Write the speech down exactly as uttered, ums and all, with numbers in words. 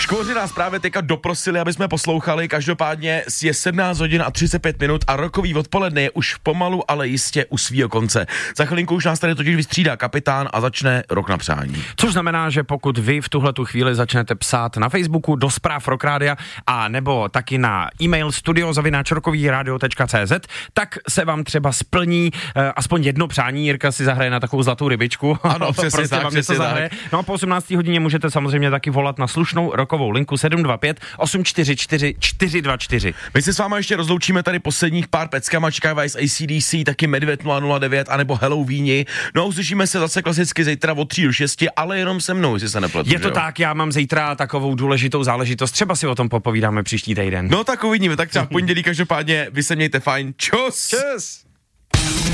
Škvoři nás právě teďka doprosili, aby jsme poslouchali, každopádně je sedmnáct hodin a třicet pět minut a rokový odpoledne je už pomalu, ale jistě u svýho konce. Za chvilinku už nás tady totiž vystřídá kapitán a začne rok na přání. Což znamená, že pokud vy v tuhletu chvíli začnete psát na Facebooku do zpráv Rock Rádia a nebo taky na e-mail studio zavináč rokovýradio tečka cé zet, tak se vám třeba splní uh, aspoň jedno přání. Jirka si zahraje na takovou zlatou rybičku. Ano, přesně prostě tak, vám přesně něco zahraje. No a po osmnácté hodině můžete samozřejmě taky volat na slušnou rokovou linku sedm dva pět osm čtyři čtyři čtyři dva čtyři. My se s váma ještě rozloučíme tady posledních pár peckama, čekají vás A C D C, taky Medvěd nula nula devět, anebo Hello Víni. No a uslyšíme se zase klasicky zítra od tří do šesti, ale jenom se mnou, jestli se nepletu. Je to tak, já mám zítra takovou důležitou záležitost, třeba si o tom popovídáme příští týden. No tak uvidíme, tak třeba v pondělí, každopádně vy se mějte fajn. Čus! Čus!